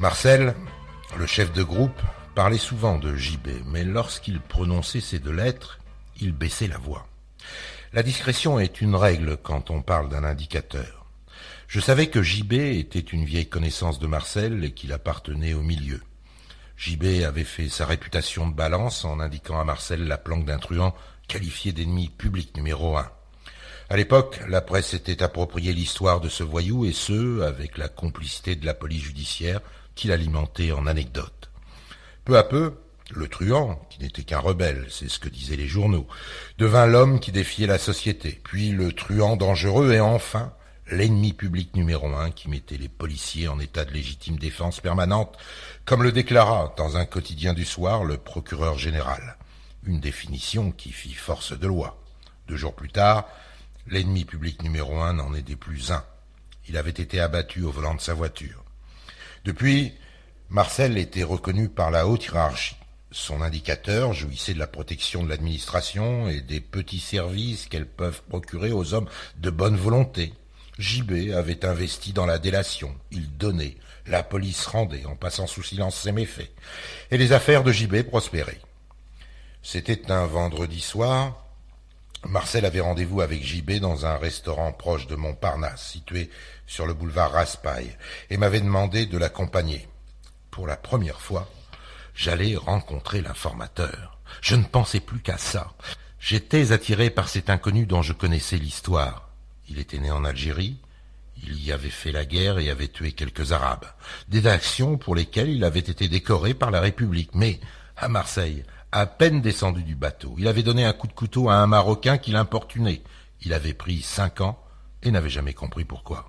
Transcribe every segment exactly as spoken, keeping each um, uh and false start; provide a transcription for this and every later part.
Marcel, le chef de groupe, parlait souvent de J B, mais lorsqu'il prononçait ces deux lettres, il baissait la voix. La discrétion est une règle quand on parle d'un indicateur. Je savais que J B était une vieille connaissance de Marcel et qu'il appartenait au milieu. J B avait fait sa réputation de balance en indiquant à Marcel la planque d'un truand qualifié d'ennemi public numéro un. À l'époque, la presse s'était approprié l'histoire de ce voyou et ce, avec la complicité de la police judiciaire qui l'alimentait en anecdotes. Peu à peu, le truand, qui n'était qu'un rebelle, c'est ce que disaient les journaux, devint l'homme qui défiait la société, puis le truand dangereux et enfin l'ennemi public numéro un qui mettait les policiers en état de légitime défense permanente, comme le déclara dans un quotidien du soir le procureur général. Une définition qui fit force de loi. Deux jours plus tard, l'ennemi public numéro un n'en était plus un. Il avait été abattu au volant de sa voiture. Depuis, Marcel était reconnu par la haute hiérarchie. Son indicateur jouissait de la protection de l'administration et des petits services qu'elles peuvent procurer aux hommes de bonne volonté. J B avait investi dans la délation. Il donnait. La police rendait en passant sous silence ses méfaits. Et les affaires de J B prospéraient. C'était un vendredi soir. Marcel avait rendez-vous avec J B dans un restaurant proche de Montparnasse, situé sur le boulevard Raspail, et m'avait demandé de l'accompagner. Pour la première fois, j'allais rencontrer l'informateur. Je ne pensais plus qu'à ça. J'étais attiré par cet inconnu dont je connaissais l'histoire. Il était né en Algérie, il y avait fait la guerre et avait tué quelques Arabes. Des actions pour lesquelles il avait été décoré par la République. Mais, à Marseille, à peine descendu du bateau, il avait donné un coup de couteau à un Marocain qui l'importunait. Il avait pris cinq ans et n'avait jamais compris pourquoi.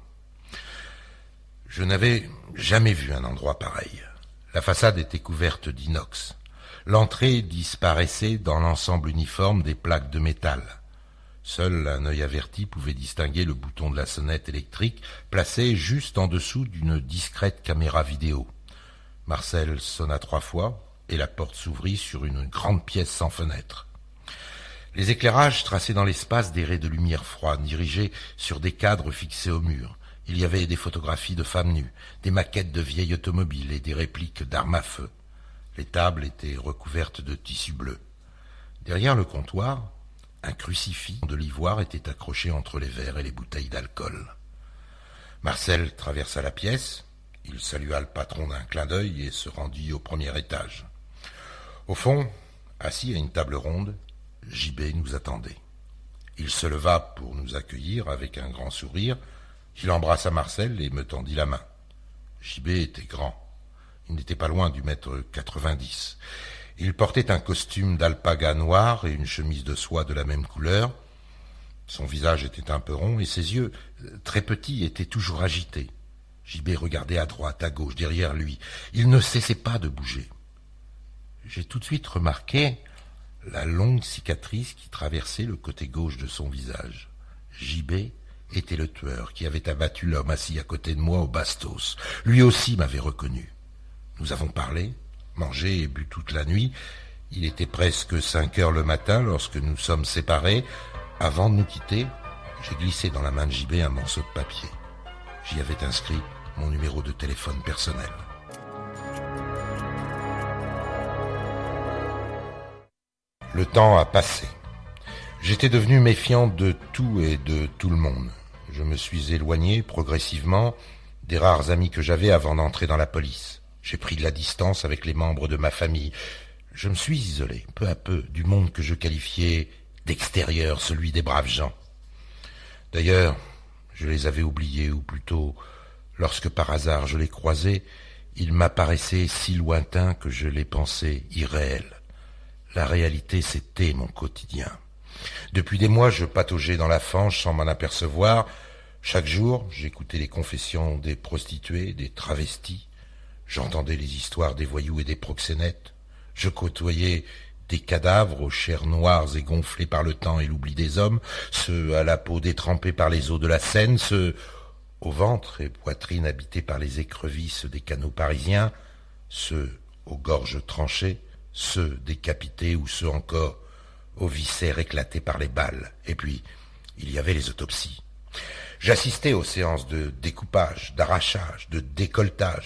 Je n'avais jamais vu un endroit pareil. La façade était couverte d'inox. L'entrée disparaissait dans l'ensemble uniforme des plaques de métal. Seul un œil averti pouvait distinguer le bouton de la sonnette électrique placé juste en dessous d'une discrète caméra vidéo. Marcel sonna trois fois et la porte s'ouvrit sur une grande pièce sans fenêtre. Les éclairages traçaient dans l'espace des raies de lumière froide dirigés sur des cadres fixés au mur. Il y avait des photographies de femmes nues, des maquettes de vieilles automobiles et des répliques d'armes à feu. Les tables étaient recouvertes de tissu bleu. Derrière le comptoir, un crucifix de l'ivoire était accroché entre les verres et les bouteilles d'alcool. Marcel traversa la pièce, il salua le patron d'un clin d'œil et se rendit au premier étage. Au fond, assis à une table ronde, J B nous attendait. Il se leva pour nous accueillir avec un grand sourire. Il embrassa Marcel et me tendit la main. J B était grand. Il n'était pas loin du mètre quatre-vingt-dix. Il portait un costume d'alpaga noir et une chemise de soie de la même couleur. Son visage était un peu rond et ses yeux, très petits, étaient toujours agités. J B regardait à droite, à gauche, derrière lui. Il ne cessait pas de bouger. J'ai tout de suite remarqué la longue cicatrice qui traversait le côté gauche de son visage. J B était le tueur qui avait abattu l'homme assis à côté de moi au bastos. Lui aussi m'avait reconnu. Nous avons parlé, mangé et bu toute la nuit. Il était presque cinq heures le matin lorsque nous sommes séparés. Avant de nous quitter, j'ai glissé dans la main de J B un morceau de papier. J'y avais inscrit mon numéro de téléphone personnel. Le temps a passé. J'étais devenu méfiant de tout et de tout le monde. Je me suis éloigné progressivement des rares amis que j'avais avant d'entrer dans la police. J'ai pris de la distance avec les membres de ma famille. Je me suis isolé, peu à peu, du monde que je qualifiais d'extérieur, celui des braves gens. D'ailleurs, je les avais oubliés, ou plutôt, lorsque par hasard je les croisais, ils m'apparaissaient si lointains que je les pensais irréels. La réalité, c'était mon quotidien. Depuis des mois, je pataugeais dans la fange sans m'en apercevoir. Chaque jour, j'écoutais les confessions des prostituées, des travestis. J'entendais les histoires des voyous et des proxénètes. Je côtoyais des cadavres aux chairs noires et gonflées par le temps et l'oubli des hommes, ceux à la peau détrempée par les eaux de la Seine, ceux au ventre et poitrine habités par les écrevisses des canaux parisiens, ceux aux gorges tranchées, ceux décapités ou ceux encore aux viscères éclatés par les balles. Et puis, il y avait les autopsies. J'assistais aux séances de découpage, d'arrachage, de décolletage.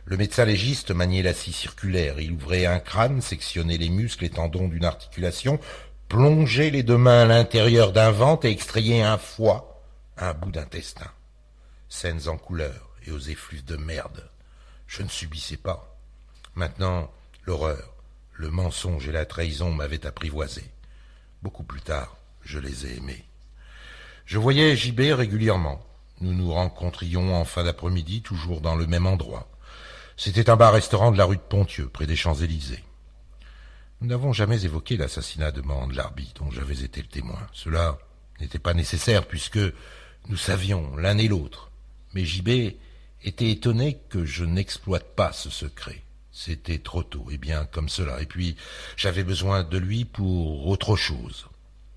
Le médecin légiste maniait la scie circulaire. Il ouvrait un crâne, sectionnait les muscles et tendons d'une articulation, plongeait les deux mains à l'intérieur d'un ventre et extrayait un foie, un bout d'intestin. Scènes en couleur et aux effluves de merde. Je ne subissais pas. Maintenant, l'horreur, le mensonge et la trahison m'avaient apprivoisé. Beaucoup plus tard, je les ai aimés. Je voyais J B régulièrement. Nous nous rencontrions en fin d'après-midi, toujours dans le même endroit. C'était un bar-restaurant de la rue de Pontieux, près des Champs-Élysées. Nous n'avons jamais évoqué l'assassinat de Mandlarbi, dont j'avais été le témoin. Cela n'était pas nécessaire, puisque nous savions l'un et l'autre. Mais J B était étonné que je n'exploite pas ce secret. C'était trop tôt, et bien comme cela. Et puis, j'avais besoin de lui pour autre chose.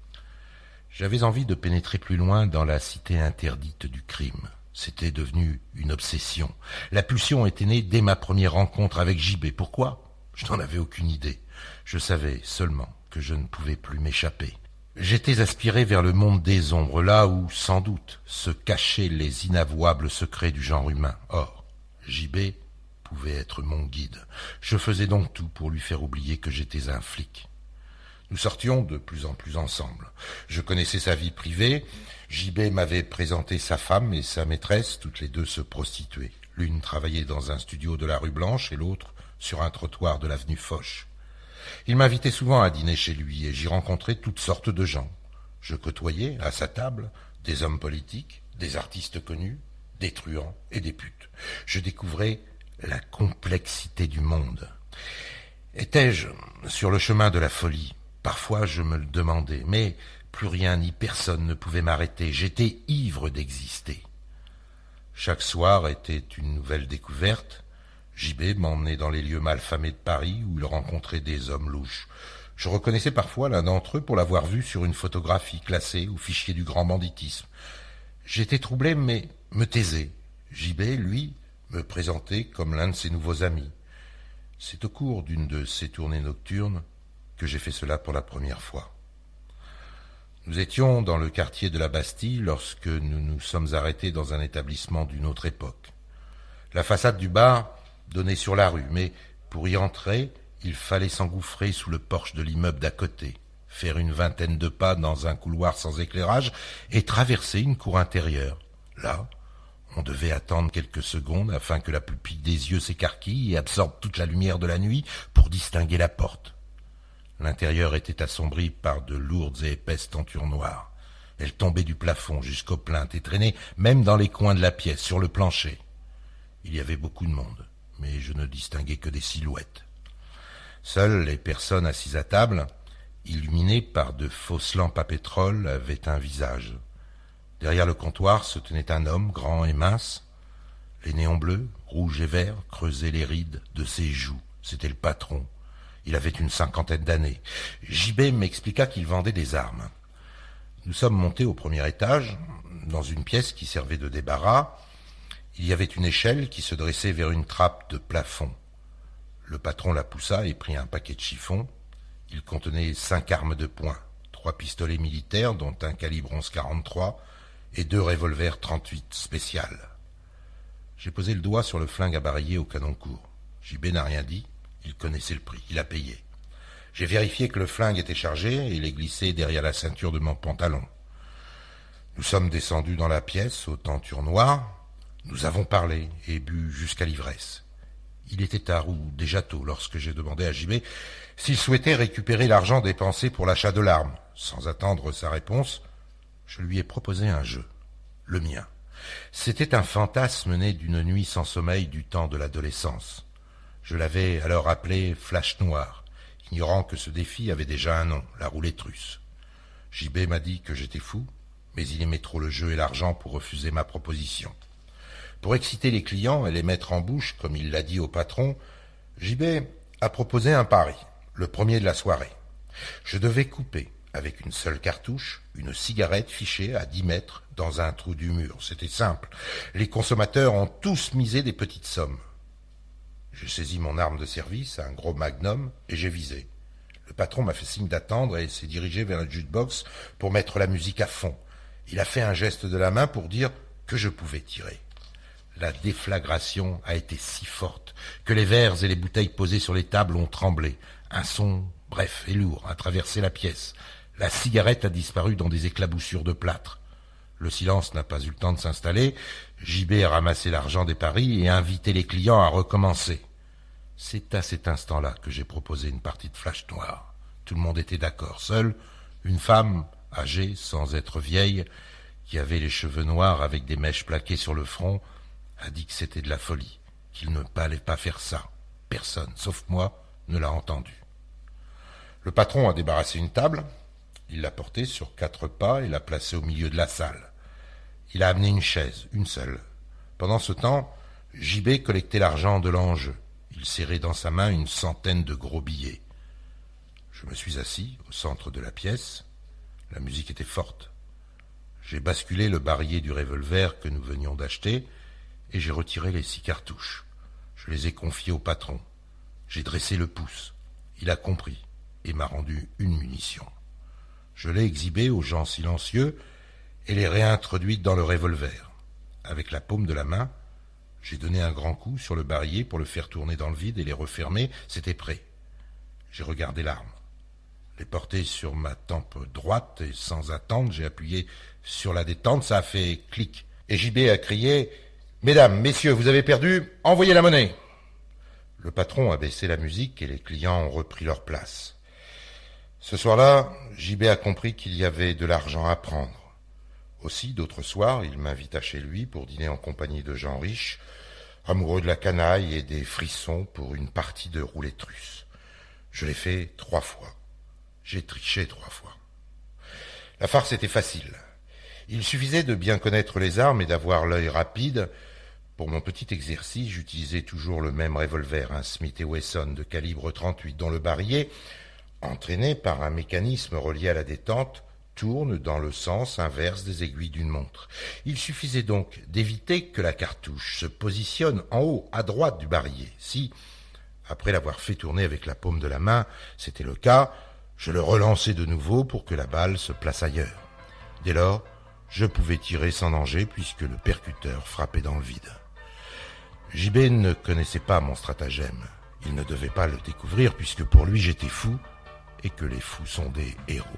J'avais envie de pénétrer plus loin dans la cité interdite du crime. C'était devenu une obsession. La pulsion était née dès ma première rencontre avec J B. Pourquoi ? Je n'en avais aucune idée. Je savais seulement que je ne pouvais plus m'échapper. J'étais aspiré vers le monde des ombres, là où, sans doute, se cachaient les inavouables secrets du genre humain. Or, J B pouvait être mon guide. Je faisais donc tout pour lui faire oublier que j'étais un flic. Nous sortions de plus en plus ensemble. Je connaissais sa vie privée. J B m'avait présenté sa femme et sa maîtresse, toutes les deux se prostituaient. L'une travaillait dans un studio de la rue Blanche et l'autre sur un trottoir de l'avenue Foch. Il m'invitait souvent à dîner chez lui et j'y rencontrais toutes sortes de gens. Je côtoyais, à sa table, des hommes politiques, des artistes connus, des truands et des putes. Je découvrais la complexité du monde. Étais-je sur le chemin de la folie ? Parfois je me le demandais, mais plus rien ni personne ne pouvait m'arrêter. J'étais ivre d'exister. Chaque soir était une nouvelle découverte. J B m'emmenait dans les lieux malfamés de Paris où il rencontrait des hommes louches. Je reconnaissais parfois l'un d'entre eux pour l'avoir vu sur une photographie classée au fichier du grand banditisme. J'étais troublé mais me taisais. J B, lui, me présentait comme l'un de ses nouveaux amis. C'est au cours d'une de ces tournées nocturnes que j'ai fait cela pour la première fois. Nous étions dans le quartier de la Bastille lorsque nous nous sommes arrêtés dans un établissement d'une autre époque. La façade du bar donnait sur la rue, mais pour y entrer, il fallait s'engouffrer sous le porche de l'immeuble d'à côté, faire une vingtaine de pas dans un couloir sans éclairage et traverser une cour intérieure. Là, on devait attendre quelques secondes afin que la pupille des yeux s'écarquille et absorbe toute la lumière de la nuit pour distinguer la porte. L'intérieur était assombri par de lourdes et épaisses tentures noires. Elles tombaient du plafond jusqu'aux plinthes et traînaient même dans les coins de la pièce, sur le plancher. Il y avait beaucoup de monde, mais je ne distinguais que des silhouettes. Seules les personnes assises à table, illuminées par de fausses lampes à pétrole, avaient un visage. Derrière le comptoir se tenait un homme grand et mince. Les néons bleus, rouges et verts, creusaient les rides de ses joues. C'était le patron. Il avait une cinquantaine d'années. J B m'expliqua qu'il vendait des armes. Nous sommes montés au premier étage, dans une pièce qui servait de débarras. Il y avait une échelle qui se dressait vers une trappe de plafond. Le patron la poussa et prit un paquet de chiffons. Il contenait cinq armes de poing, trois pistolets militaires, dont un calibre onze quarante-trois, et deux revolvers trente-huit spéciales. J'ai posé le doigt sur le flingue à barillet au canon court. J B n'a rien dit. Il connaissait le prix, il a payé. J'ai vérifié que le flingue était chargé et il est glissé derrière la ceinture de mon pantalon. Nous sommes descendus dans la pièce aux tentures noires. Nous avons parlé et bu jusqu'à l'ivresse. Il était tard ou déjà tôt lorsque j'ai demandé à J B s'il souhaitait récupérer l'argent dépensé pour l'achat de l'arme. Sans attendre sa réponse, je lui ai proposé un jeu, le mien. C'était un fantasme né d'une nuit sans sommeil du temps de l'adolescence. Je l'avais alors appelé Flash Noir, ignorant que ce défi avait déjà un nom, la roulette russe. J B m'a dit que j'étais fou, mais il aimait trop le jeu et l'argent pour refuser ma proposition. Pour exciter les clients et les mettre en bouche, comme il l'a dit au patron, J B a proposé un pari, le premier de la soirée. Je devais couper, avec une seule cartouche, une cigarette fichée à dix mètres dans un trou du mur. C'était simple. Les consommateurs ont tous misé des petites sommes. J'ai saisi mon arme de service, un gros magnum, et j'ai visé. Le patron m'a fait signe d'attendre et s'est dirigé vers le jukebox pour mettre la musique à fond. Il a fait un geste de la main pour dire que je pouvais tirer. La déflagration a été si forte que les verres et les bouteilles posées sur les tables ont tremblé. Un son, bref et lourd, a traversé la pièce. La cigarette a disparu dans des éclaboussures de plâtre. Le silence n'a pas eu le temps de s'installer. J B a ramassé l'argent des paris et a invité les clients à recommencer. C'est à cet instant-là que j'ai proposé une partie de flash noir. Tout le monde était d'accord. Seule une femme, âgée, sans être vieille, qui avait les cheveux noirs avec des mèches plaquées sur le front, a dit que c'était de la folie, qu'il ne fallait pas faire ça. Personne, sauf moi, ne l'a entendu. Le patron a débarrassé une table, il l'a portée sur quatre pas et l'a placée au milieu de la salle. Il a amené une chaise, une seule. Pendant ce temps, J B collectait l'argent de l'enjeu. Il serrait dans sa main une centaine de gros billets. Je me suis assis au centre de la pièce. La musique était forte. J'ai basculé le barillet du revolver que nous venions d'acheter et j'ai retiré les six cartouches. Je les ai confiées au patron. J'ai dressé le pouce. Il a compris et m'a rendu une munition. Je l'ai exhibée aux gens silencieux et l'ai réintroduite dans le revolver. Avec la paume de la main, j'ai donné un grand coup sur le barillet pour le faire tourner dans le vide et les refermer. C'était prêt. J'ai regardé l'arme. Les porter sur ma tempe droite et sans attendre, j'ai appuyé sur la détente. Ça a fait clic. Et J B a crié « Mesdames, messieurs, vous avez perdu, envoyez la monnaie !» Le patron a baissé la musique et les clients ont repris leur place. Ce soir-là, J B a compris qu'il y avait de l'argent à prendre. Aussi, d'autres soirs, il m'invita chez lui pour dîner en compagnie de gens riches, amoureux de la canaille et des frissons pour une partie de roulette russe. Je l'ai fait trois fois. J'ai triché trois fois. La farce était facile. Il suffisait de bien connaître les armes et d'avoir l'œil rapide. Pour mon petit exercice, j'utilisais toujours le même revolver, un Smith et Wesson de calibre trente-huit, dont le barillet, entraîné par un mécanisme relié à la détente, tourne dans le sens inverse des aiguilles d'une montre. Il suffisait donc d'éviter que la cartouche se positionne en haut, à droite du barillet. Si, après l'avoir fait tourner avec la paume de la main, c'était le cas, je le relançais de nouveau pour que la balle se place ailleurs. Dès lors, je pouvais tirer sans danger puisque le percuteur frappait dans le vide. J B ne connaissait pas mon stratagème. Il ne devait pas le découvrir puisque pour lui j'étais fou et que les fous sont des héros.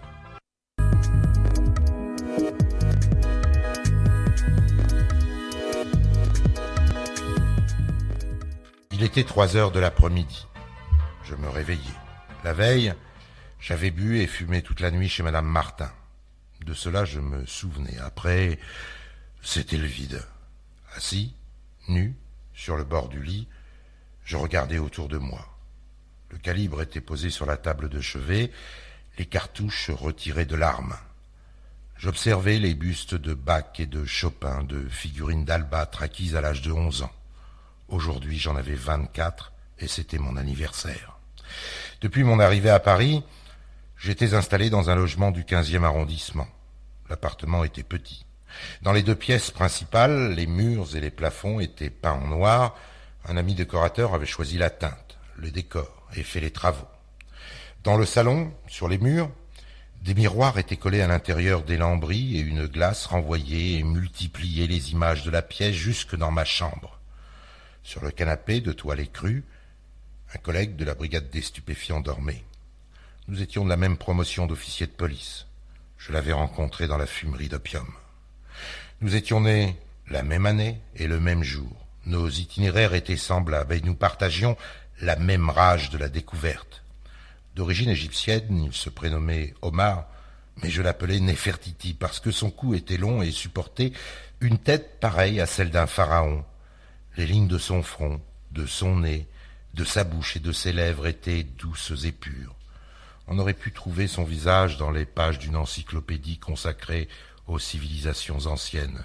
Il était trois heures de l'après-midi. Je me réveillais. La veille, j'avais bu et fumé toute la nuit chez Madame Martin. De cela, je me souvenais. Après, c'était le vide. Assis, nu, sur le bord du lit, je regardais autour de moi. Le calibre était posé sur la table de chevet, les cartouches retirées de l'arme. J'observais les bustes de Bach et de Chopin, de figurines d'Albâtre acquises à l'âge de onze ans. Aujourd'hui, j'en avais vingt-quatre et c'était mon anniversaire. Depuis mon arrivée à Paris, j'étais installé dans un logement du quinzième arrondissement. L'appartement était petit. Dans les deux pièces principales, les murs et les plafonds étaient peints en noir. Un ami décorateur avait choisi la teinte, le décor et fait les travaux. Dans le salon, sur les murs, des miroirs étaient collés à l'intérieur des lambris et une glace renvoyait et multipliait les images de la pièce jusque dans ma chambre. Sur le canapé de toile écrue, un collègue de la brigade des stupéfiants dormait. Nous étions de la même promotion d'officiers de police. Je l'avais rencontré dans la fumerie d'opium. Nous étions nés la même année et le même jour. Nos itinéraires étaient semblables et nous partagions la même rage de la découverte. D'origine égyptienne, il se prénommait Omar, mais je l'appelais Néfertiti parce que son cou était long et supportait une tête pareille à celle d'un pharaon. Les lignes de son front, de son nez, de sa bouche et de ses lèvres étaient douces et pures. On aurait pu trouver son visage dans les pages d'une encyclopédie consacrée aux civilisations anciennes.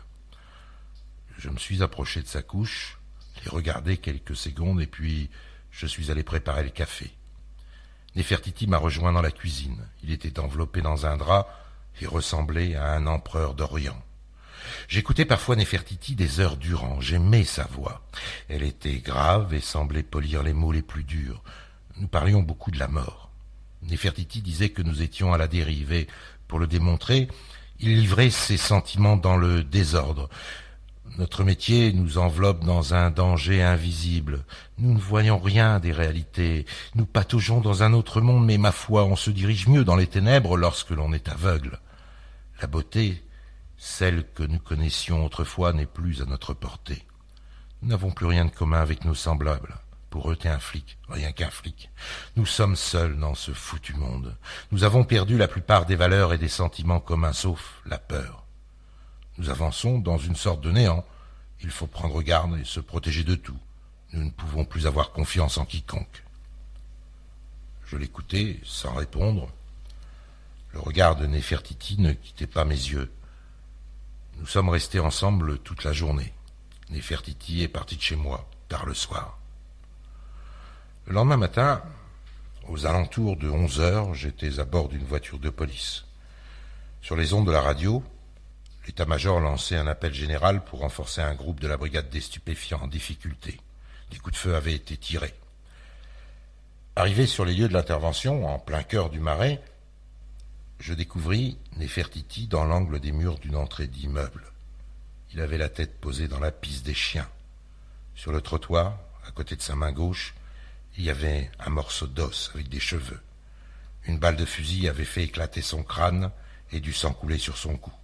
Je me suis approché de sa couche, l'ai regardé quelques secondes et puis je suis allé préparer le café. Néfertiti m'a rejoint dans la cuisine. Il était enveloppé dans un drap et ressemblait à un empereur d'Orient. J'écoutais parfois Néfertiti des heures durant. J'aimais sa voix. Elle était grave et semblait polir les mots les plus durs. Nous parlions beaucoup de la mort. Néfertiti disait que nous étions à la dérive et, pour le démontrer, il livrait ses sentiments dans le désordre. Notre métier nous enveloppe dans un danger invisible. Nous ne voyons rien des réalités. Nous pataugeons dans un autre monde, mais ma foi, on se dirige mieux dans les ténèbres lorsque l'on est aveugle. La beauté, celle que nous connaissions autrefois, n'est plus à notre portée. Nous n'avons plus rien de commun avec nos semblables. Pour eux, t'es un flic, rien qu'un flic. Nous sommes seuls dans ce foutu monde. Nous avons perdu la plupart des valeurs et des sentiments communs, sauf la peur. Nous avançons dans une sorte de néant. Il faut prendre garde et se protéger de tout. Nous ne pouvons plus avoir confiance en quiconque. Je l'écoutais sans répondre. Le regard de Néfertiti ne quittait pas mes yeux. Nous sommes restés ensemble toute la journée. Néfertiti est parti de chez moi, tard le soir. Le lendemain matin, aux alentours de onze heures, j'étais à bord d'une voiture de police. Sur les ondes de la radio, l'état-major lançait un appel général pour renforcer un groupe de la brigade des stupéfiants en difficulté. Des coups de feu avaient été tirés. Arrivé sur les lieux de l'intervention, en plein cœur du Marais, je découvris Néfertiti dans l'angle des murs d'une entrée d'immeuble. Il avait la tête posée dans la piste des chiens. Sur le trottoir, à côté de sa main gauche, il y avait un morceau d'os avec des cheveux. Une balle de fusil avait fait éclater son crâne et du sang coulait sur son cou.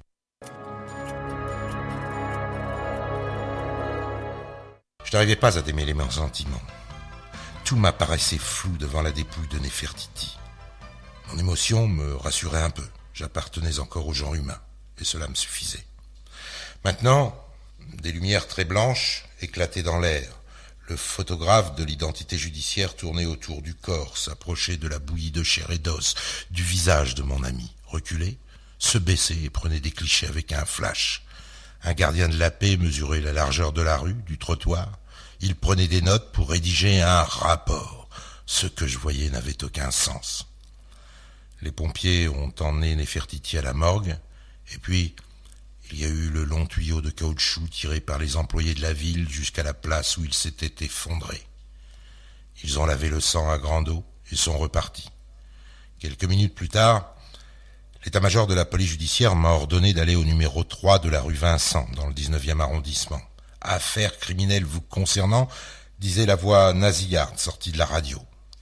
Je n'arrivais pas à démêler mes sentiments. Tout m'apparaissait flou devant la dépouille de Néfertiti. Mon émotion me rassurait un peu. J'appartenais encore aux gens humains, et cela me suffisait. Maintenant, des lumières très blanches éclataient dans l'air. Le photographe de l'identité judiciaire tournait autour du corps, s'approchait de la bouillie de chair et d'os, du visage de mon ami, reculait, se baissait et prenait des clichés avec un flash. Un gardien de la paix mesurait la largeur de la rue, du trottoir. Il prenait des notes pour rédiger un rapport. Ce que je voyais n'avait aucun sens. Les pompiers ont emmené Néfertiti à la morgue, et puis il y a eu le long tuyau de caoutchouc tiré par les employés de la ville jusqu'à la place où il s'était effondré. Ils ont lavé le sang à grande eau et sont repartis. Quelques minutes plus tard, l'état-major de la police judiciaire m'a ordonné d'aller au numéro trois de la rue Vincent, dans le dix-neuvième arrondissement. « Affaire criminelle vous concernant », disait la voix nasillarde sortie de la radio.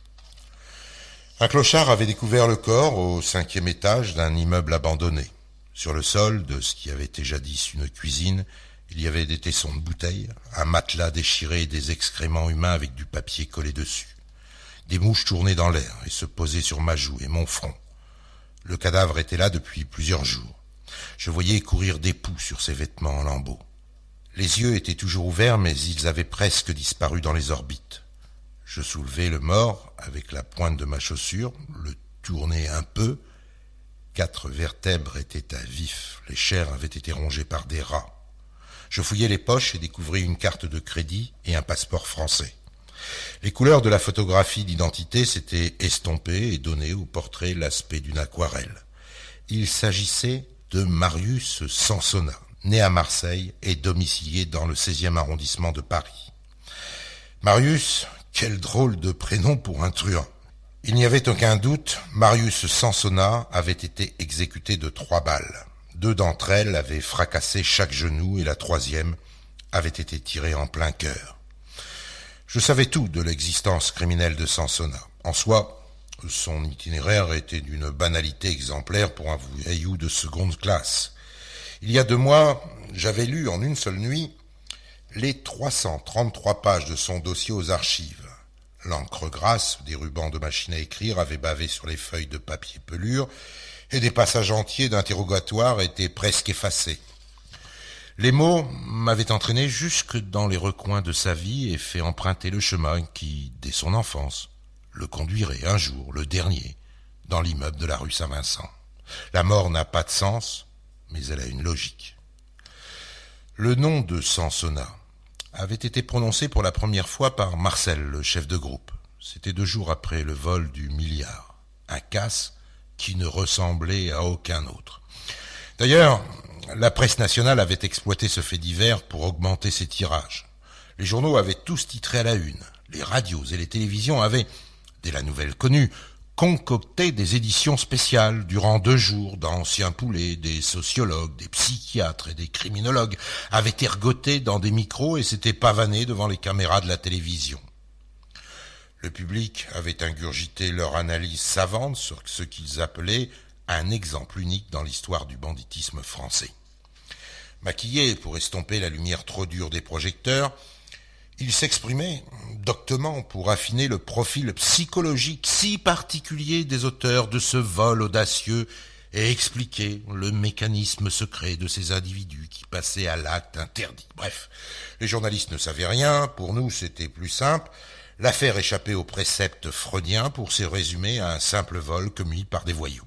Un clochard avait découvert le corps au cinquième étage d'un immeuble abandonné. Sur le sol de ce qui avait été jadis une cuisine, il y avait des tessons de bouteilles, un matelas déchiré et des excréments humains avec du papier collé dessus. Des mouches tournaient dans l'air et se posaient sur ma joue et mon front. Le cadavre était là depuis plusieurs jours. Je voyais courir des poux sur ses vêtements en lambeaux. Les yeux étaient toujours ouverts, mais ils avaient presque disparu dans les orbites. Je soulevai le mort avec la pointe de ma chaussure, le tournai un peu. Quatre vertèbres étaient à vif, les chairs avaient été rongées par des rats. Je fouillai les poches et découvris une carte de crédit et un passeport français. Les couleurs de la photographie d'identité s'étaient estompées et donnaient au portrait l'aspect d'une aquarelle. Il s'agissait de Marius Sansona, né à Marseille et domicilié dans le seizième arrondissement de Paris. Marius, quel drôle de prénom pour un truand. Il n'y avait aucun doute, Marius Sansona avait été exécuté de trois balles. Deux d'entre elles avaient fracassé chaque genou et la troisième avait été tirée en plein cœur. Je savais tout de l'existence criminelle de Sansona. En soi, son itinéraire était d'une banalité exemplaire pour un voyou de seconde classe. Il y a deux mois, j'avais lu en une seule nuit les trois cent trente-trois pages de son dossier aux archives. L'encre grasse des rubans de machine à écrire avait bavé sur les feuilles de papier pelure et des passages entiers d'interrogatoire étaient presque effacés. Les mots m'avaient entraîné jusque dans les recoins de sa vie et fait emprunter le chemin qui, dès son enfance, le conduirait un jour, le dernier, dans l'immeuble de la rue Saint-Vincent. La mort n'a pas de sens, mais elle a une logique. Le nom de Sansona avait été prononcé pour la première fois par Marcel, le chef de groupe. C'était deux jours après le vol du milliard. Un casse qui ne ressemblait à aucun autre. D'ailleurs, la presse nationale avait exploité ce fait divers pour augmenter ses tirages. Les journaux avaient tous titré à la une. Les radios et les télévisions avaient, dès la nouvelle connue, concoctait des éditions spéciales durant deux jours d'anciens poulets, des sociologues, des psychiatres et des criminologues avaient ergoté dans des micros et s'étaient pavanés devant les caméras de la télévision. Le public avait ingurgité leur analyse savante sur ce qu'ils appelaient un exemple unique dans l'histoire du banditisme français. Maquillés pour estomper la lumière trop dure des projecteurs, ils s'exprimaient doctement pour affiner le profil psychologique si particulier des auteurs de ce vol audacieux et expliquer le mécanisme secret de ces individus qui passaient à l'acte interdit. Bref, les journalistes ne savaient rien, pour nous c'était plus simple. L'affaire échappait aux préceptes freudiens pour se résumer à un simple vol commis par des voyous.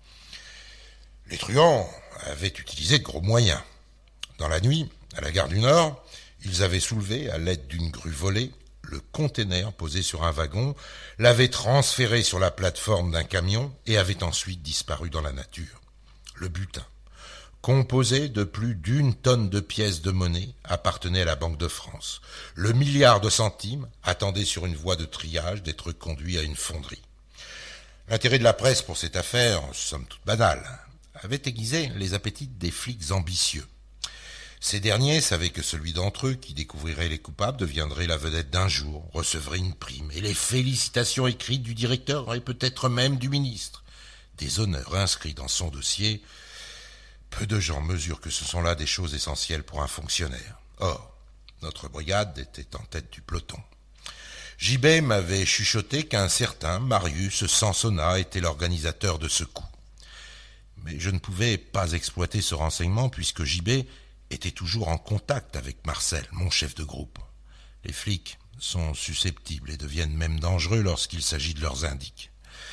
Les truands avaient utilisé de gros moyens. Dans la nuit, à la gare du Nord, ils avaient soulevé, à l'aide d'une grue volée, le conteneur posé sur un wagon, l'avaient transféré sur la plateforme d'un camion et avaient ensuite disparu dans la nature. Le butin, composé de plus d'une tonne de pièces de monnaie, appartenait à la Banque de France. Le milliard de centimes attendait sur une voie de triage d'être conduit à une fonderie. L'intérêt de la presse pour cette affaire, somme toute banale, avait aiguisé les appétits des flics ambitieux. Ces derniers savaient que celui d'entre eux qui découvrirait les coupables deviendrait la vedette d'un jour, recevrait une prime et les félicitations écrites du directeur et peut-être même du ministre. Des honneurs inscrits dans son dossier. Peu de gens mesurent que ce sont là des choses essentielles pour un fonctionnaire. Or, notre brigade était en tête du peloton. J B m'avait chuchoté qu'un certain Marius Sansona était l'organisateur de ce coup. Mais je ne pouvais pas exploiter ce renseignement puisque J B était toujours en contact avec Marcel, mon chef de groupe. Les flics sont susceptibles et deviennent même dangereux lorsqu'il s'agit de leurs indices.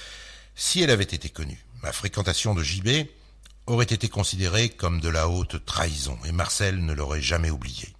Si elle avait été connue, ma fréquentation de J B aurait été considérée comme de la haute trahison et Marcel ne l'aurait jamais oublié.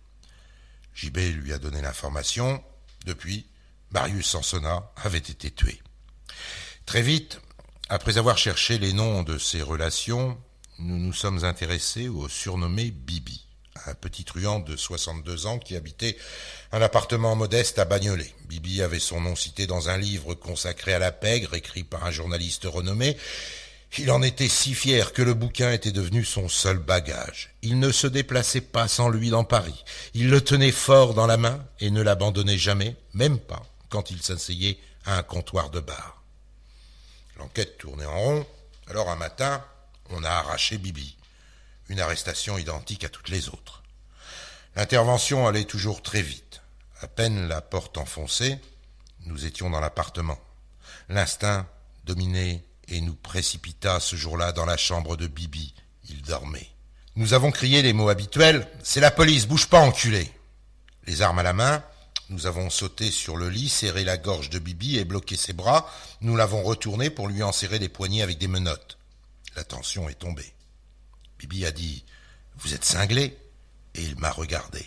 J B lui a donné l'information. Depuis, Marius Sansona avait été tué. Très vite, après avoir cherché les noms de ses relations, nous nous sommes intéressés au surnommé Bibi, un petit truand de soixante-deux ans qui habitait un appartement modeste à Bagnolet. Bibi avait son nom cité dans un livre consacré à la pègre, écrit par un journaliste renommé. Il en était si fier que le bouquin était devenu son seul bagage. Il ne se déplaçait pas sans lui dans Paris. Il le tenait fort dans la main et ne l'abandonnait jamais, même pas quand il s'asseyait à un comptoir de bar. L'enquête tournait en rond, alors un matin, on a arraché Bibi. Une arrestation identique à toutes les autres. L'intervention allait toujours très vite. À peine la porte enfoncée, nous étions dans l'appartement. L'instinct dominait et nous précipita ce jour-là dans la chambre de Bibi. Il dormait. Nous avons crié les mots habituels. « C'est la police, bouge pas, enculé !» Les armes à la main, nous avons sauté sur le lit, serré la gorge de Bibi et bloqué ses bras. Nous l'avons retourné pour lui en serrer les poignets avec des menottes. La tension est tombée. Bibi a dit « Vous êtes cinglé ?» et il m'a regardé.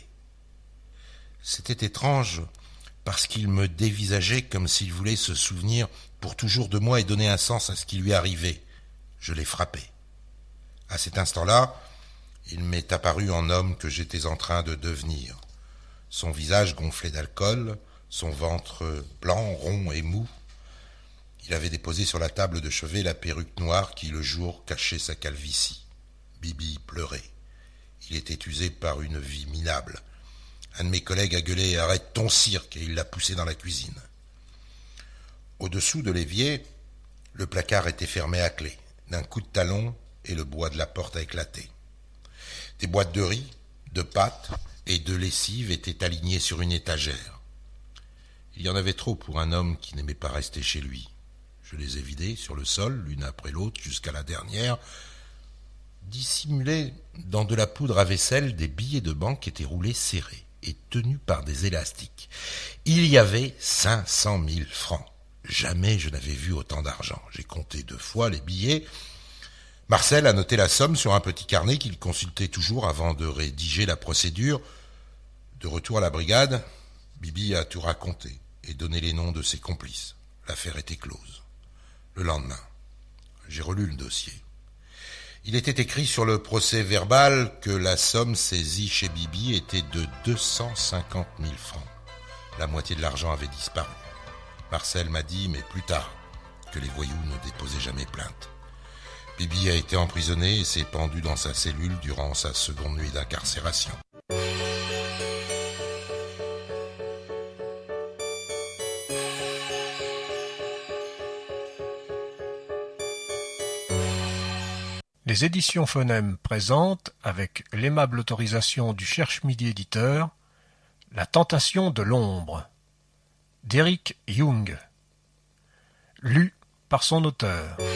C'était étrange parce qu'il me dévisageait comme s'il voulait se souvenir pour toujours de moi et donner un sens à ce qui lui arrivait. Je l'ai frappé. À cet instant-là, il m'est apparu en homme que j'étais en train de devenir. Son visage gonflé d'alcool, son ventre blanc, rond et mou. Il avait déposé sur la table de chevet la perruque noire qui, le jour, cachait sa calvitie. Bibi pleurait. Il était usé par une vie minable. Un de mes collègues a gueulé « Arrête ton cirque !» et il l'a poussé dans la cuisine. Au-dessous de l'évier, le placard était fermé à clé. D'un coup de talon, et le bois de la porte a éclaté. Des boîtes de riz, de pâtes et de lessive étaient alignées sur une étagère. Il y en avait trop pour un homme qui n'aimait pas rester chez lui. Je les ai vidées sur le sol, l'une après l'autre, jusqu'à la dernière. Dissimulés dans de la poudre à vaisselle, des billets de banque étaient roulés serrés et tenus par des élastiques. Il y avait cinq cent mille francs. Jamais je n'avais vu autant d'argent. J'ai compté deux fois les billets. Marcel a noté la somme sur un petit carnet qu'il consultait toujours avant de rédiger la procédure. De retour à la brigade, Bibi a tout raconté et donné les noms de ses complices. L'affaire était close. Le lendemain, j'ai relu le dossier. Il était écrit sur le procès-verbal que la somme saisie chez Bibi était de deux cent cinquante mille francs. La moitié de l'argent avait disparu. Marcel m'a dit, mais plus tard, que les voyous ne déposaient jamais plainte. Bibi a été emprisonné et s'est pendu dans sa cellule durant sa seconde nuit d'incarcération. Les éditions Phonème présentent, avec l'aimable autorisation du Cherche-Midi éditeur, La tentation de l'ombre, d'Eric Jung, lu par son auteur.